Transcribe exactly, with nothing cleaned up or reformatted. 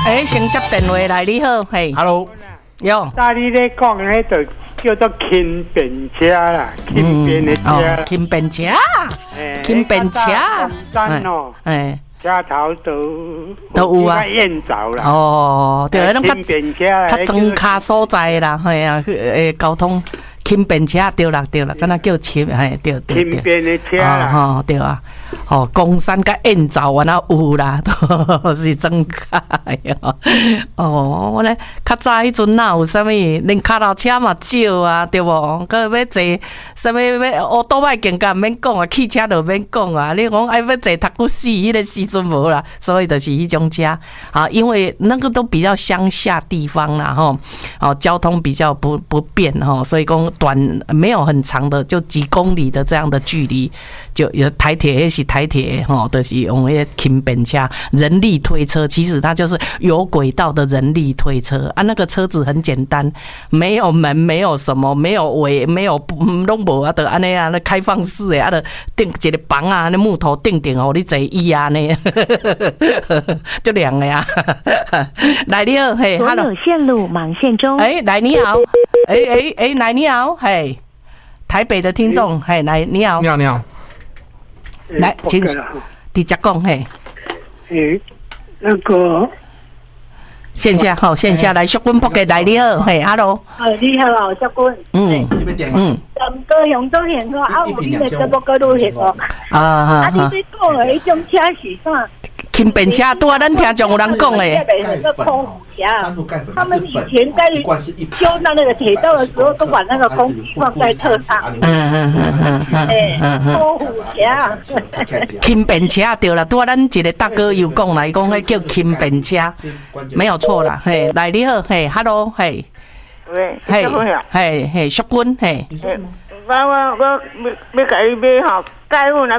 哎，先接电话来，你好，嘿 ，Hello， 哟， 大你咧讲迄个叫做轻便车啦，轻便的车啦， 轻便车，轻便车， 山哦，哎，车头都都有啊， 燕枣啦， 哦，对，那轻便车， 较庄卡所在啦，系啊，诶，交通。轻便车对啦对啦，敢若叫轻，嘿对对对。 轻便的车啦， 吼、哦、对啊，吼、哦、公山甲燕巢安那有啦，都是真卡哟。哦，我咧较早迄阵哪有啥物，连脚头车嘛少啊，对无？搁要坐啥物要乌多摆更加免讲啊，汽车就免讲啊。你讲爱要坐读骨死，迄个时阵无啦，所以就是迄种车啊，因为那个都比较乡下地方啦，吼，哦，交通比较不不便吼，所以讲。短没有很长的，就几公里的这样的距离，就有台铁也是台铁吼，就是用那个轻便车、人力推车，其实它就是有轨道的人力推车啊。那个车子很简单，没有门，没有什么，没有尾，没有拢无啊，就安尼啊，那开放式的啊，就钉一个房啊，那木头钉钉哦，你坐椅啊呢，就凉的呀。来你好，嘿 ，Hello， 所有线路忙线中。 哎，来你好，哎哎哎，来你好。嘿，台北的听众，嘿，来，你好， 你好，你好， 来，请直接讲，嘿， 诶，那个线下好，线下来，淑君扑给来，你好，嘿 ，Hello， 呃，你好啊，淑君， 嗯， 嗯，咁高雄都现好，啊，有你的节目搁愈现哦，啊，啊，你这讲的迄种车是啥？ 轻便车，拄啊，咱听众有人讲诶。 他们以前在修那个铁道的时候，都把那个工具放在车上。嗯嗯嗯嗯嗯。哎，空虎车。 轻便车对啦，拄啊，咱一个大哥又讲啦，伊讲迄叫轻便车，没有错啦。嘿，来你好，嘿 ，Hello， 嘿。 喂， 嘿，嘿嘿，淑君，嘿。 我我我要要甲伊买吼，介阮来